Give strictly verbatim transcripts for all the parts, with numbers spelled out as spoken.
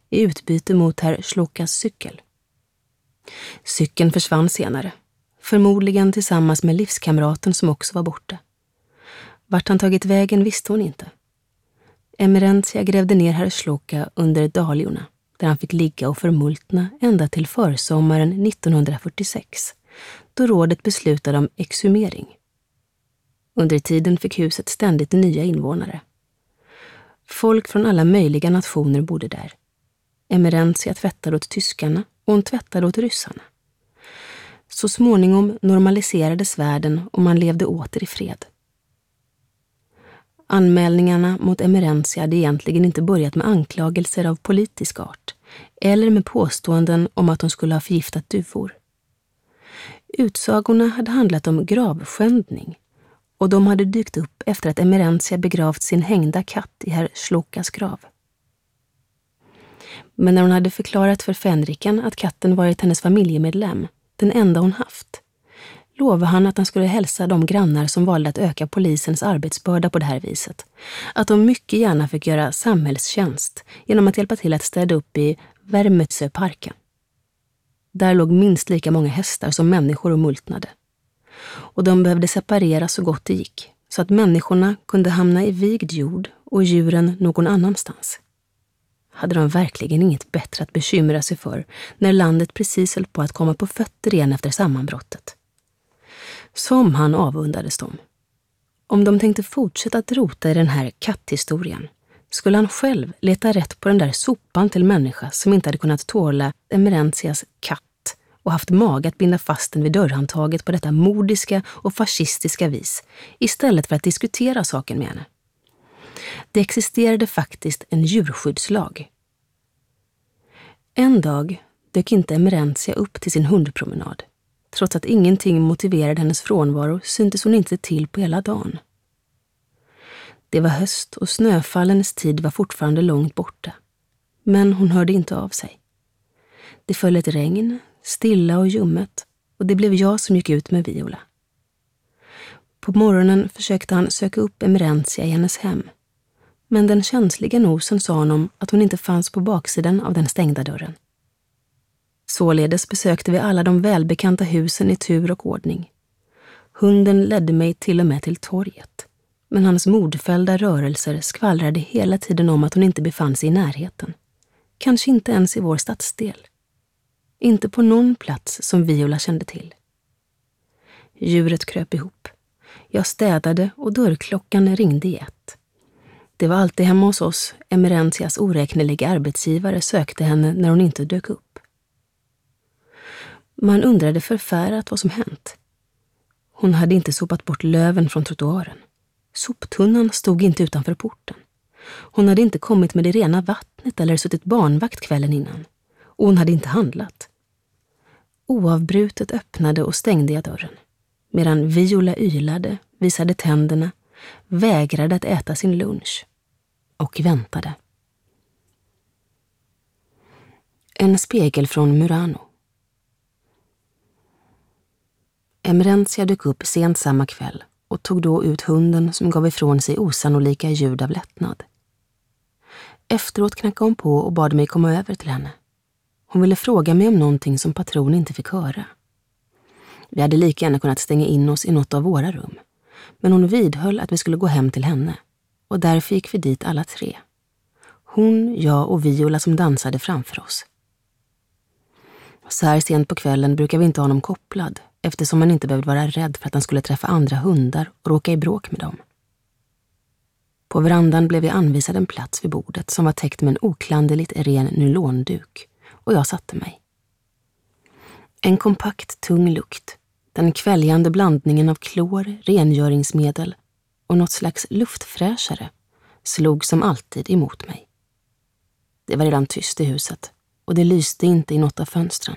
i utbyte mot herr Slokas cykel. Cykeln försvann senare, förmodligen tillsammans med livskamraten som också var borta. Vart han tagit vägen visste hon inte. Emerentia grävde ner herr Sloka under dahliorna, där han fick ligga och förmultna ända till försommaren nittonhundrafyrtiosex, då rådet beslutade om exhumering. Under tiden fick huset ständigt nya invånare. Folk från alla möjliga nationer bodde där. Emerentia tvättade åt tyskarna och hon tvättade åt ryssarna. Så småningom normaliserades världen och man levde åter i fred. Anmälningarna mot Emerentia hade egentligen inte börjat med anklagelser av politisk art eller med påståenden om att hon skulle ha förgiftat duvor. Utsagorna hade handlat om gravskändning och de hade dykt upp efter att Emerentia begravt sin hängda katt i herr Slokas grav. Men när hon hade förklarat för Fänriken att katten varit hennes familjemedlem, den enda hon haft, lovade han att han skulle hälsa de grannar som valde att öka polisens arbetsbörda på det här viset, att de mycket gärna fick göra samhällstjänst genom att hjälpa till att städa upp i Värmetsöparken. Där låg minst lika många hästar som människor och multnade. Och de behövde separeras så gott det gick, så att människorna kunde hamna i vigd jord och djuren någon annanstans. Hade de verkligen inget bättre att bekymra sig för när landet precis höll på att komma på fötter igen efter sammanbrottet? Som han avundades dem. Om de tänkte fortsätta att rota i den här katthistorien skulle han själv leta rätt på den där sopan till människa som inte hade kunnat tåla Emerentias katt och haft mag att binda fast den vid dörrhandtaget på detta modiska och fascistiska vis istället för att diskutera saken med henne. Det existerade faktiskt en djurskyddslag. En dag dök inte Emerentia upp till sin hundpromenad. Trots att ingenting motiverade hennes frånvaro syntes hon inte till på hela dagen. Det var höst och snöfallens tid var fortfarande långt borta. Men hon hörde inte av sig. Det föll ett regn, stilla och ljummet, och det blev jag som gick ut med Viola. På morgonen försökte han söka upp Emerentia i hennes hem. Men den känsliga nosen sa honom att hon inte fanns på baksidan av den stängda dörren. Således besökte vi alla de välbekanta husen i tur och ordning. Hunden ledde mig till och med till torget, men hans modfällda rörelser skvallrade hela tiden om att hon inte befann sig i närheten. Kanske inte ens i vår stadsdel. Inte på någon plats som Viola kände till. Djuret kröp ihop. Jag städade och dörrklockan ringde i ett. Det var alltid hemma hos oss Emerentias oräkneliga arbetsgivare sökte henne när hon inte dök upp. Man undrade förfärat vad som hänt. Hon hade inte sopat bort löven från trottoaren. Soptunnan stod inte utanför porten. Hon hade inte kommit med det rena vattnet eller suttit barnvakt kvällen innan. Och hon hade inte handlat. Oavbrutet öppnade och stängde jag dörren. Medan Viola ylade, visade tänderna, vägrade att äta sin lunch. Och väntade. En spegel från Murano. Emerentia dök upp sent samma kväll och tog då ut hunden som gav ifrån sig osannolika ljud av lättnad. Efteråt knackade hon på och bad mig komma över till henne. Hon ville fråga mig om någonting som patron inte fick höra. Vi hade lika gärna kunnat stänga in oss i något av våra rum, men hon vidhöll att vi skulle gå hem till henne, och därför gick vi dit alla tre. Hon, jag och Viola som dansade framför oss. Så här sent på kvällen brukar vi inte ha honom kopplad, eftersom man inte behövde vara rädd för att han skulle träffa andra hundar och råka i bråk med dem. På verandan blev vi anvisad en plats vid bordet som var täckt med en oklanderligt ren nylonduk, och jag satte mig. En kompakt tung lukt, den kväljande blandningen av klor, rengöringsmedel och något slags luftfräschare, slog som alltid emot mig. Det var redan tyst i huset och det lyste inte i något av fönstren.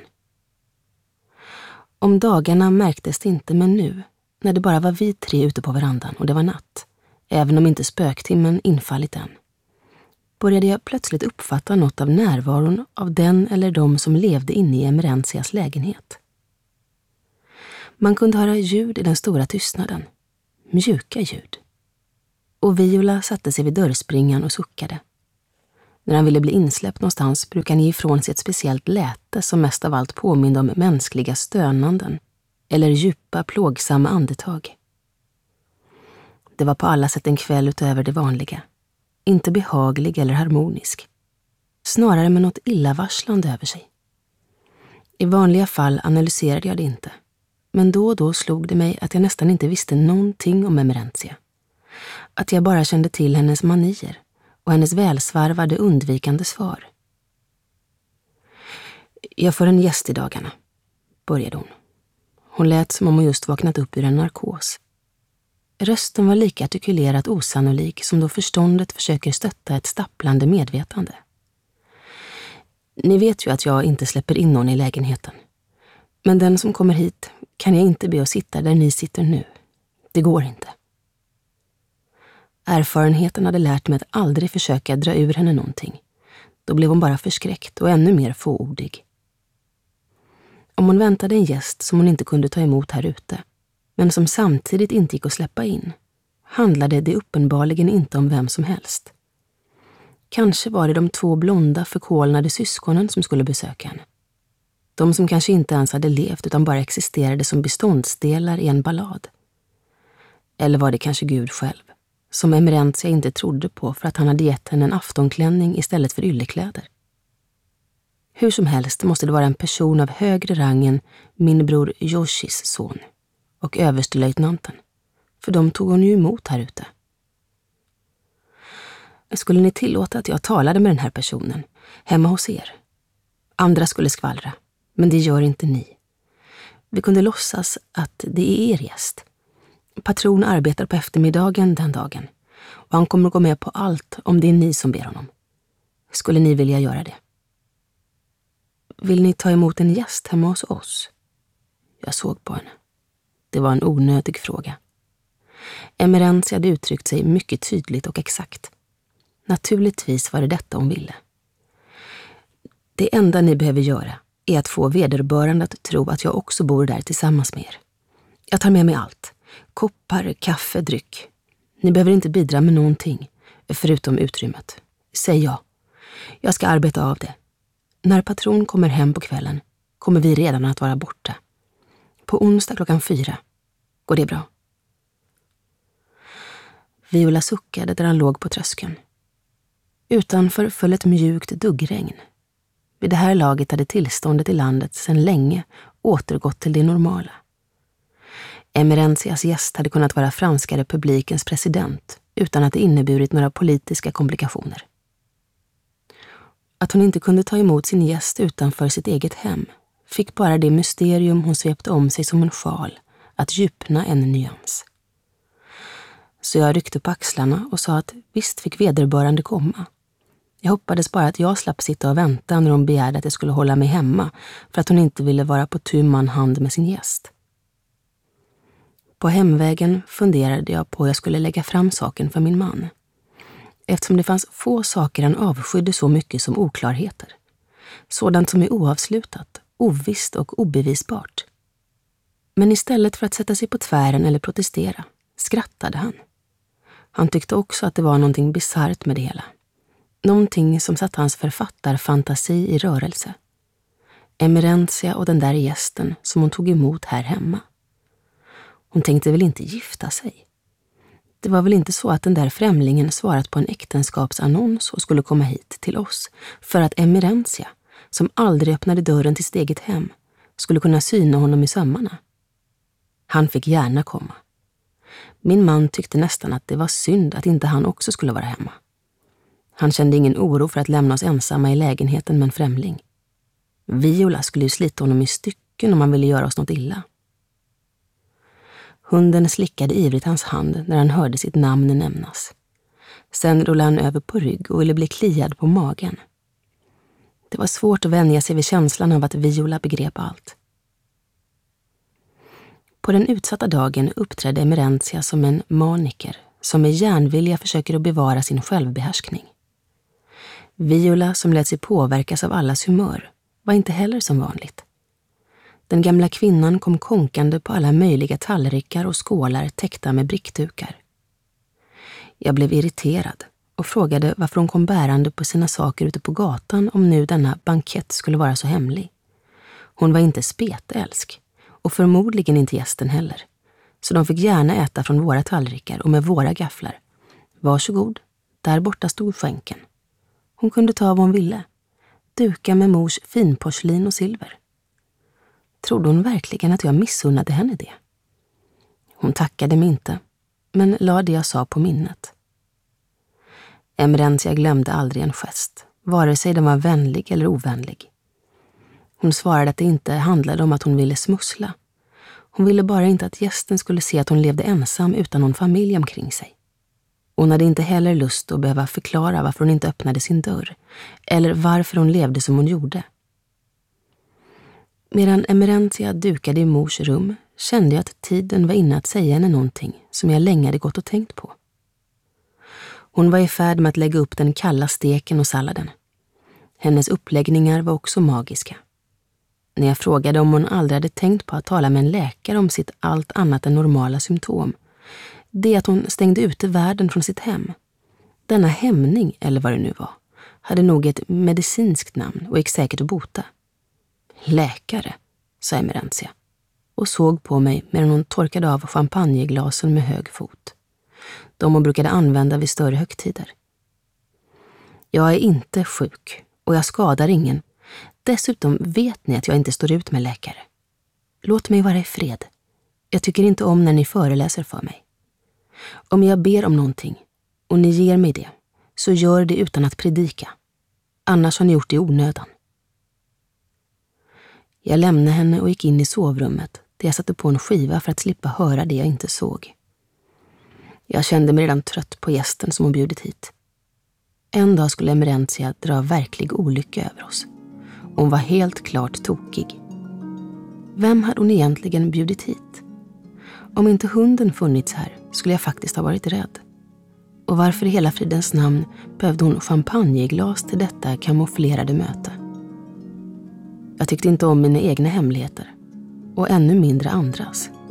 Om dagarna märktes det inte, men nu, när det bara var vi tre ute på verandan och det var natt, även om inte spöktimmen infallit än, började jag plötsligt uppfatta något av närvaron av den eller de som levde inne i Emerentias lägenhet. Man kunde höra ljud i den stora tystnaden, mjuka ljud. Och Viola satte sig vid dörrspringan och suckade. När han ville bli insläppt någonstans brukade han ge ifrån sig ett speciellt läte som mest av allt påminde om mänskliga stönanden eller djupa, plågsamma andetag. Det var på alla sätt en kväll utöver det vanliga. Inte behaglig eller harmonisk. Snarare med något illavarslande över sig. I vanliga fall analyserade jag det inte. Men då och då slog det mig att jag nästan inte visste någonting om Emerentia. Att jag bara kände till hennes manier och hennes välsvarvade undvikande svar. Jag får en gäst i dagarna, började hon. Hon lät som om hon just vaknat upp ur en narkos. Rösten var lika artikulerat osannolik som då förståndet försöker stötta ett stapplande medvetande. Ni vet ju att jag inte släpper in någon i lägenheten. Men den som kommer hit kan jag inte be att sitta där ni sitter nu. Det går inte. Erfarenheten hade lärt mig att aldrig försöka dra ur henne någonting. Då blev hon bara förskräckt och ännu mer fåordig. Om hon väntade en gäst som hon inte kunde ta emot här ute, men som samtidigt inte gick att släppa in, handlade det uppenbarligen inte om vem som helst. Kanske var det de två blonda förkolnade syskonen som skulle besöka henne. De som kanske inte ens hade levt utan bara existerade som beståndsdelar i en ballad. Eller var det kanske Gud själv, som Emerentia inte trodde på för att han hade gett henne en aftonklänning istället för yllekläder. Hur som helst måste det vara en person av högre rang än min bror Yoshis son och överstelöjtnanten, för de tog hon ju emot här ute. Skulle ni tillåta att jag talade med den här personen hemma hos er? Andra skulle skvallra, men det gör inte ni. Vi kunde låtsas att det är er gäst. Patron arbetar på eftermiddagen den dagen och han kommer att gå med på allt om det är ni som ber honom. Skulle ni vilja göra det? Vill ni ta emot en gäst hemma hos oss? Jag såg på henne. Det var en onödig fråga. Emerentia hade uttryckt sig mycket tydligt och exakt. Naturligtvis var det detta hon ville. Det enda ni behöver göra är att få vederbörande att tro att jag också bor där tillsammans med er. Jag tar med mig allt. Koppar, kaffe, dryck. Ni behöver inte bidra med någonting, förutom utrymmet. Säg ja. Jag ska arbeta av det. När patron kommer hem på kvällen kommer vi redan att vara borta. På onsdag klockan fyra. Går det bra? Viola suckade där han låg på tröskeln. Utanför föll ett mjukt duggregn. Vid det här laget hade tillståndet i landet sedan länge återgått till det normala. Emerentias gäst hade kunnat vara franska republikens president utan att det inneburit några politiska komplikationer. Att hon inte kunde ta emot sin gäst utanför sitt eget hem fick bara det mysterium hon svepte om sig som en sjal att djupna en nyans. Så jag ryckte på axlarna och sa att visst fick vederbörande komma. Jag hoppades bara att jag slapp sitta och vänta när hon begärde att jag skulle hålla mig hemma för att hon inte ville vara på tu man hand med sin gäst. På hemvägen funderade jag på hur jag skulle lägga fram saken för min man. Eftersom det fanns få saker han avskydde så mycket som oklarheter. Sådant som är oavslutat, ovisst och obevisbart. Men istället för att sätta sig på tvären eller protestera, skrattade han. Han tyckte också att det var någonting bisarrt med det hela. Någonting som satt hans författarfantasi i rörelse. Emerentia och den där gästen som hon tog emot här hemma. Hon tänkte väl inte gifta sig. Det var väl inte så att den där främlingen svarat på en äktenskapsannons och skulle komma hit till oss för att Emerentia, som aldrig öppnade dörren till sitt eget hem, skulle kunna syna honom i sömmarna. Han fick gärna komma. Min man tyckte nästan att det var synd att inte han också skulle vara hemma. Han kände ingen oro för att lämna oss ensamma i lägenheten med en främling. Viola skulle ju slita honom i stycken om han ville göra oss något illa. Hunden slickade ivrigt hans hand när han hörde sitt namn nämnas. Sen rullade han över på rygg och ville bli kliad på magen. Det var svårt att vänja sig vid känslan av att Viola begrep allt. På den utsatta dagen uppträdde Emerentia som en maniker som med järnvilja försöker att bevara sin självbehärskning. Viola, som lät sig påverkas av allas humör, var inte heller som vanligt. Den gamla kvinnan kom konkande på alla möjliga tallrikar och skålar täckta med brickdukar. Jag blev irriterad och frågade varför hon kom bärande på sina saker ute på gatan om nu denna bankett skulle vara så hemlig. Hon var inte spetälsk och förmodligen inte gästen heller, så de fick gärna äta från våra tallrikar och med våra gafflar. Varsågod, där borta stod skänken. Hon kunde ta vad hon ville, duka med mors finporslin och silver. Trodde hon verkligen att jag missunnade henne det? Hon tackade mig inte, men la det jag sa på minnet. Emerentia glömde aldrig en gest, vare sig den var vänlig eller ovänlig. Hon svarade att det inte handlade om att hon ville smussla. Hon ville bara inte att gästen skulle se att hon levde ensam utan någon familj omkring sig. Hon hade inte heller lust att behöva förklara varför hon inte öppnade sin dörr, eller varför hon levde som hon gjorde. Medan Emerentia dukade i mors rum kände jag att tiden var inne att säga henne någonting som jag länge hade gått och tänkt på. Hon var i färd med att lägga upp den kalla steken och salladen. Hennes uppläggningar var också magiska. När jag frågade om hon aldrig hade tänkt på att tala med en läkare om sitt allt annat än normala symptom, det att hon stängde ute världen från sitt hem. Denna hämning, eller vad det nu var, hade nog ett medicinskt namn och gick säkert att bota. Läkare, sa Emerentia och såg på mig medan hon torkade av champagneglasen med hög fot. De hon brukade använda vid större högtider. Jag är inte sjuk och jag skadar ingen. Dessutom vet ni att jag inte står ut med läkare. Låt mig vara i fred. Jag tycker inte om när ni föreläser för mig. Om jag ber om någonting och ni ger mig det, så gör det utan att predika. Annars har ni gjort det i onödan. Jag lämnade henne och gick in i sovrummet där jag satte på en skiva för att slippa höra det jag inte såg. Jag kände mig redan trött på gästen som hon bjudit hit. En dag skulle Emerentia dra verklig olycka över oss. Hon var helt klart tokig. Vem hade hon egentligen bjudit hit? Om inte hunden funnits här skulle jag faktiskt ha varit rädd. Och varför i hela fridens namn behövde hon champagneglas till detta kamouflerade möte? Jag tyckte inte om mina egna hemligheter och ännu mindre andras.